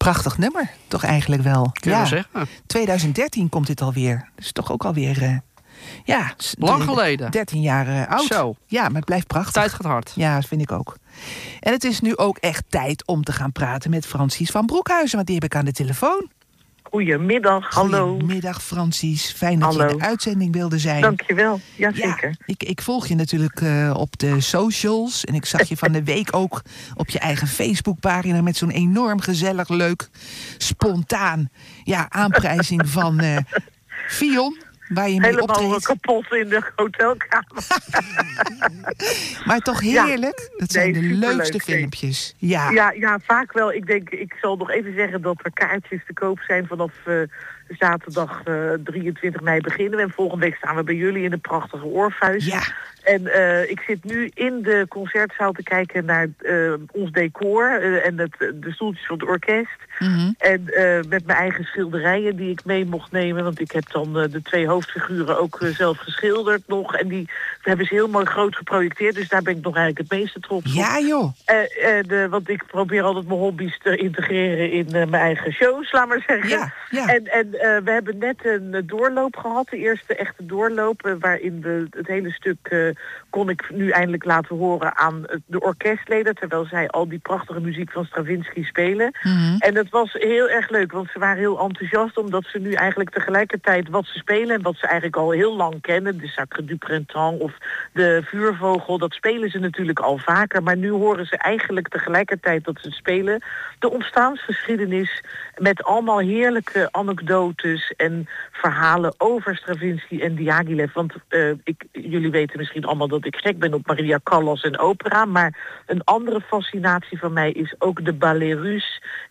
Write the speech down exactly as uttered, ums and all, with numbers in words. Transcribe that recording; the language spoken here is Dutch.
Prachtig nummer, toch eigenlijk wel. Kunnen ja. we zeggen. twintig dertien komt dit alweer. Dus toch ook alweer... Uh, ja, lang geleden. dertien jaar uh, oud. Zo. Ja, maar het blijft prachtig. Tijd gaat hard. Ja, dat vind ik ook. En het is nu ook echt tijd om te gaan praten met Francies van Broekhuizen. Want die heb ik aan de telefoon. Goedemiddag, hallo. Goedemiddag, Francies. Fijn dat hallo. je in de uitzending wilde zijn. Dankjewel, jazeker. Ja, ik, ik volg je natuurlijk uh, op de socials. En ik zag je van de week ook op je eigen Facebookpagina... met zo'n enorm gezellig, leuk, spontaan ja, aanprijzing van uh, Fion... Waar je mee helemaal optreedt. Kapot in de hotelkamer. Maar toch heerlijk. Ja. Dat zijn nee, de leukste leuk, filmpjes. Ja. Ja, ja, vaak wel. Ik denk, ik zal nog even zeggen dat er kaartjes te koop zijn vanaf uh, zaterdag uh, drieëntwintig mei beginnen. En volgende week staan we bij jullie in de prachtige Orpheus. Ja. En uh, ik zit nu in de concertzaal te kijken naar uh, ons decor uh, en het, de stoeltjes van het orkest. Mm-hmm. En uh, met mijn eigen schilderijen die ik mee mocht nemen. Want ik heb dan uh, de twee hoofdfiguren ook uh, zelf geschilderd nog. En die hebben ze heel mooi groot geprojecteerd. Dus daar ben ik nog eigenlijk het meeste trots op. Ja joh. Uh, uh, de, want ik probeer altijd mijn hobby's te integreren in uh, mijn eigen shows, laat maar zeggen. Ja, ja. En, en uh, we hebben net een uh, doorloop gehad. De eerste echte doorloop. Uh, waarin we het hele stuk... Uh, kon ik nu eindelijk laten horen aan de orkestleden... terwijl zij al die prachtige muziek van Stravinsky spelen. Mm-hmm. En dat was heel erg leuk, want ze waren heel enthousiast... omdat ze nu eigenlijk tegelijkertijd wat ze spelen... en wat ze eigenlijk al heel lang kennen... de Sacre du Printemps of de Vuurvogel... dat spelen ze natuurlijk al vaker... maar nu horen ze eigenlijk tegelijkertijd dat ze spelen... de ontstaansgeschiedenis met allemaal heerlijke anekdotes... en verhalen over Stravinsky en Diaghilev. Want uh, ik, jullie weten misschien allemaal dat ik gek ben op Maria Callas en opera. Maar een andere fascinatie van mij is ook de Ballet Russe